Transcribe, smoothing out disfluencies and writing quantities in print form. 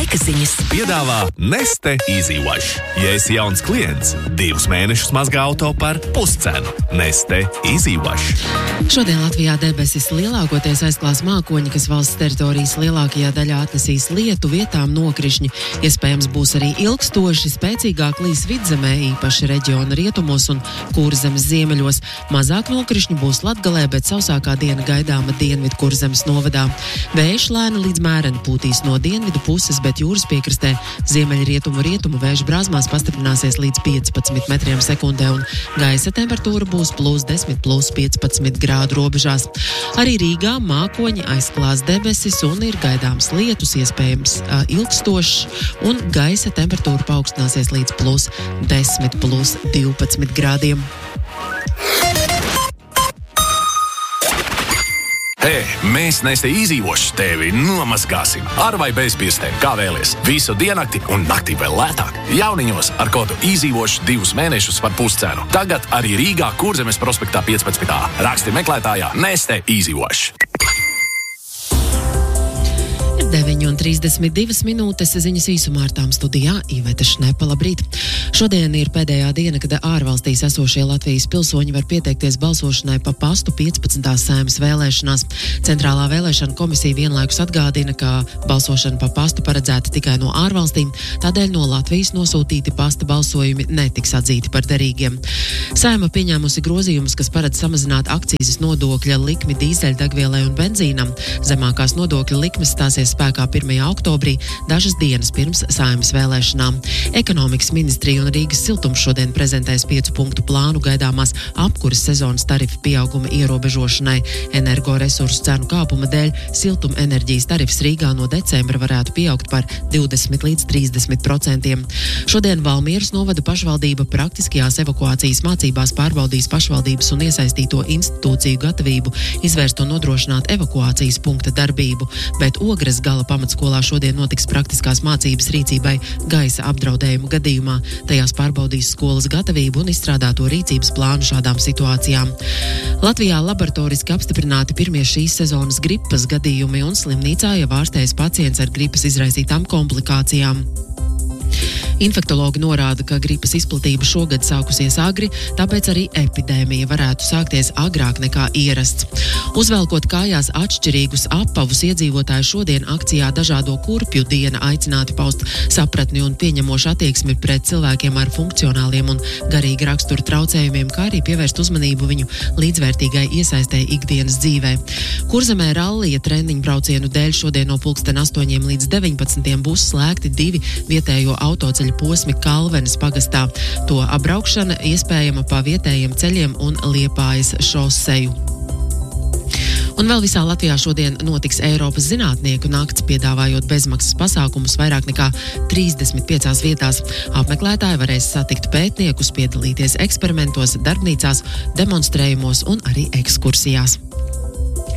Laika ziņas piedāvā Neste Easy Wash. Ja esi jauns klients, 2 mēnešus mazgā auto par puscenu. Neste Easy Wash. Šodien Latvijā debesis lielākoties aizklās mākoņi, kas valsts teritorijas lielākajā daļā atnesīs lietu, vietām nokrišņi. Iespējams būs arī ilgstoši, spēcīgāk līs vidzemē, īpaši reģiona rietumos un Kurzemes ziemeļos. Mazāk nokrišņi būs Latgalē, bet sausākā diena gaidāma dienvidu Kurzemes novadā. Vējš lēni līdz mēreni pūtīs no dienvidu puses, bet jūras piekrastē ziemeļrietumu vēju brāzmās pastiprināsies līdz 15 metriem sekundē un gaisa temperatūra būs +10, +15 grādu robežās. Arī Rīgā mākoņi aizklās debesis un ir gaidāms lietus, iespējams ilgstošs, un gaisa temperatūra paaugstināsies līdz +10, +12 grādiem. Hei, mēs Neste Easy Wash tevi nomazgāsim. Ar vai bez pirstēm, kā vēlies. Visu diennakti un naktī vēl lētāk. Jauniņos ar kodu Easy Wash 2 mēnešus par puscenu. Tagad arī Rīgā Kurzemes prospektā 15. Raksti meklētājā Neste Easy Wash. 9:32 minūtes ziņas īsumā ar tām studijā Iveta Šnepa. Labrīt! Šodien ir pēdējā diena, kad ārvalstīs esošie Latvijas pilsoņi var pieteikties balsošanai pa pastu 15. Saeimas vēlēšanās. Centrālā vēlēšana komisija vienlaikus atgādina, ka balsošana pa pastu paredzēta tikai no ārvalstīm, tādēļ no Latvijas nosūtīti pasta balsojumi netiks atzīti par derīgiem. Saeima pieņēmusi grozījumus, kas paredz samazināt akcīzes nodokļa likmi dīzeļdegvielai un benzīnam. Zemākās nodokļa likmes stāsies spēkā 1. oktobrī, dažas dienas pirms Saeimas vēlēšanām. Ekonomikas ministrija un Rīgas siltums šodien prezentēs 5 punktu plānu gaidāmās apkuras sezonas tarifu pieauguma ierobežošanai. Energoresursu cenu kāpuma dēļ siltuma enerģijas tarifs Rīgā no decembra varētu pieaugt par 20 līdz 30%. Šodien Valmieras novada pašvaldība praktiskajās evakuācijas mācībās pārbaudīs pašvaldības un iesaistīto institūciju gatavību izvērst un nodrošināt evakuācijas punkta darbību, bet Ogres gala pamatskolā šodien notiks praktiskās mācības rīcībai gaisa apdraudējuma gadījumā. Tajās pārbaudīs skolas gatavību un izstrādāto rīcības plānu šādām situācijām. Latvijā laboratoriski apstiprināti pirmie šīs sezonas gripas gadījumi un slimnīcā jau ārstējas pacients ar gripas izraisītām komplikācijām. Infektologi norāda, ka gripas izplatība šogad sākusies agri, tāpēc arī epidēmija varētu sākties agrāk nekā ierasts. Uzvelkot kājās atšķirīgus apavus, iedzīvotāji šodien akcijā Dažādo kurpju diena aicināti paust sapratni un pieņemošu attieksmi pret cilvēkiem ar funkcionāliem un garīgi rakstura traucējumiem, kā arī pievērst uzmanību viņu līdzvērtīgai iesaistē ikdienas dzīvē. Kurzemē rallija treniņbraucienu dēļ šodien no 8 līdz 19 būs slēgti 2 vietējo autoceļu posmi Kalvenes pagastā. To apbraukšana iespējama pa vietējiem ceļiem un Liepājas šoseju. Un vēl visā Latvijā šodien notiks Eiropas zinātnieku nakts, piedāvājot bezmaksas pasākumus vairāk nekā 35 vietās. Apmeklētāji varēs satikt pētniekus, piedalīties eksperimentos, darbnīcās, demonstrējumos un arī ekskursijās.